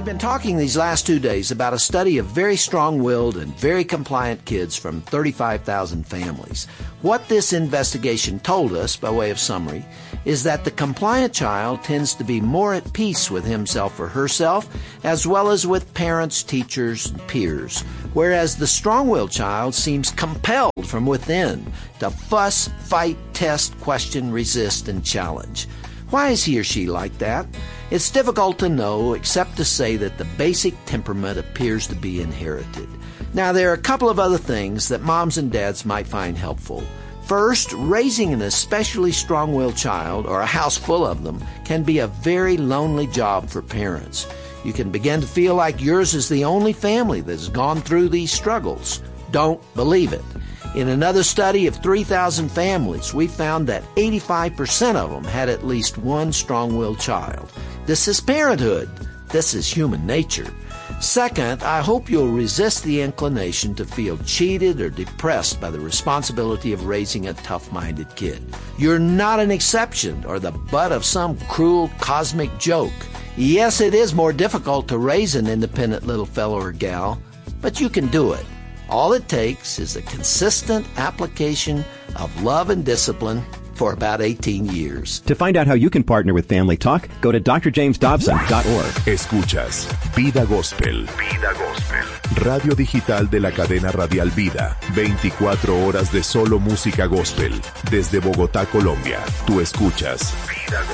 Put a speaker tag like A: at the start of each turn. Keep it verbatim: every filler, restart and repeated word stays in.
A: been talking these last two days about a study of very strong-willed and very compliant kids from thirty-five thousand families. What this investigation told us, by way of summary, is that the compliant child tends to be more at peace with himself or herself, as well as with parents, teachers, and peers, whereas the strong-willed child seems compelled from within to fuss, fight, test, question, resist, and challenge. Why is he or she like that? It's difficult to know, except to say that the basic temperament appears to be inherited. Now, there are a couple of other things that moms and dads might find helpful. First, raising an especially strong-willed child, or a house full of them, can be a very lonely job for parents. You can begin to feel like yours is the only family that has gone through these struggles. Don't believe it. In another study of three thousand families, we found that eighty-five percent of them had at least one strong-willed child. This is parenthood. This is human nature. Second, I hope you'll resist the inclination to feel cheated or depressed by the responsibility of raising a tough-minded kid. You're not an exception or the butt of some cruel cosmic joke. Yes, it is more difficult to raise an independent little fellow or gal, but you can do it. All it takes is a consistent application of love and discipline for about eighteen years.
B: To find out how you can partner with Family Talk, go to d r james dobson dot org.
C: Escuchas Vida Gospel. Vida Gospel. Radio digital de la cadena radial Vida. veinticuatro horas de solo música gospel. Desde Bogotá, Colombia. Tú escuchas Vida Gospel.